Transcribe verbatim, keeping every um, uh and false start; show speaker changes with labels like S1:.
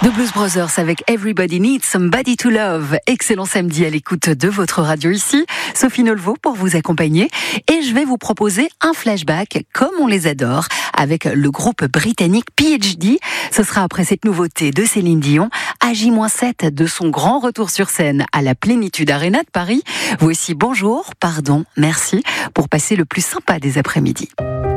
S1: The Blues Brothers avec Everybody Needs Somebody to Love. Excellent samedi à l'écoute de votre radio ici. Sophie Nolvo pour vous accompagner. Et je vais vous proposer un flashback comme on les adore avec le groupe britannique P H D. Ce sera après cette nouveauté de Céline Dion, à J sept de son grand retour sur scène à la Plénitude Arena de Paris. Voici bonjour, pardon, merci pour passer le plus sympa des après-midi.